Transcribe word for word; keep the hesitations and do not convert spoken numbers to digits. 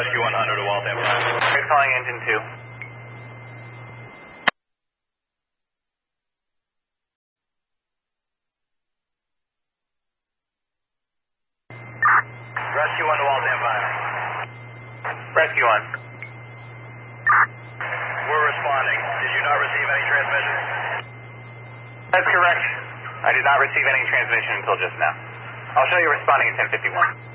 Rescue one hundred to Waltham. We're calling engine two. Rescue one to Waltham five. Rescue one. We're responding. Did you not receive any transmission? That's correct. I did not receive any transmission until just now. I'll show you responding at ten fifty-one.